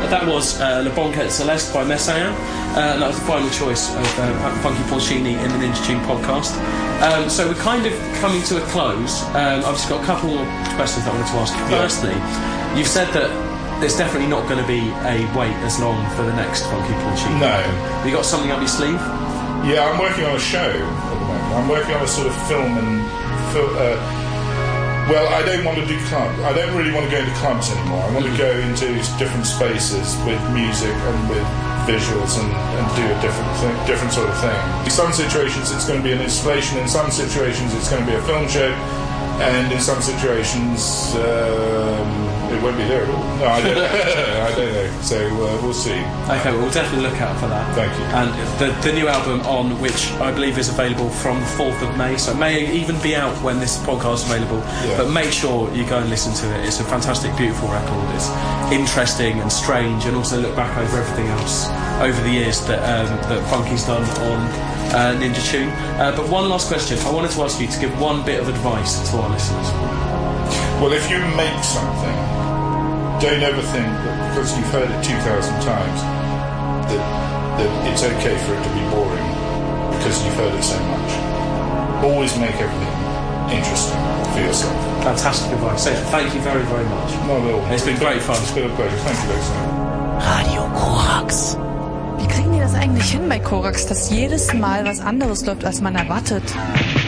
That was Le Banquet Celeste by Messiaen. And that was the final choice of Funky Porcini in the Ninja Tune podcast. So we're kind of coming to a close. I've just got a couple more questions that I wanted to ask you. Firstly, you've said that there's definitely not going to be a wait as long for the next Funky Porcini. No. Have you got something up your sleeve? Yeah, I'm working on a show at the moment. I'm working on a sort of film and... well, I don't want to do clubs. I don't really want to go into clubs anymore. I want to go into different spaces with music and with visuals and do a different sort of thing. In some situations it's going to be an installation, in some situations it's going to be a film show, and in some situations it won't be there at all. No, I don't know. I don't know. So we'll see. Okay, well, we'll definitely look out for that. Thank you. And the new album On, which I believe is available from the 4th of May, so it may even be out when this podcast is available, but make sure you go and listen to it. It's a fantastic, beautiful record. It's interesting and strange, and also look back over everything else over the years that Funky's done on Ninja Tune. But one last question. I wanted to ask you to give one bit of advice to our listeners. Well, if you make something, don't ever think that because you've heard it 2,000 times that it's okay for it to be boring because you've heard it so much. Always make everything interesting for yourself. Fantastic advice. So thank you very, very much. Not at all. It's been great fun. It's been a pleasure. Thank you, Alexander. Radio Korax. Wie kriegen die das eigentlich hin bei Korax, dass jedes Mal was anderes läuft, als man erwartet?